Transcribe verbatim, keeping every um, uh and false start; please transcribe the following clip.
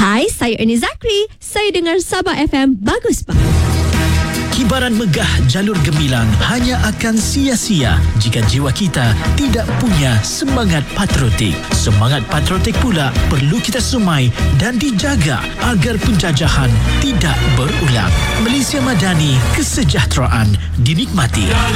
Hai, saya Ernie Zakri. Saya dengar Sabah F M. Bagus, Pak. Kibaran megah jalur gemilang hanya akan sia-sia jika jiwa kita tidak punya semangat patriotik. Semangat patriotik pula perlu kita sumai dan dijaga agar penjajahan tidak berulang. Malaysia Madani, kesejahteraan dinikmati.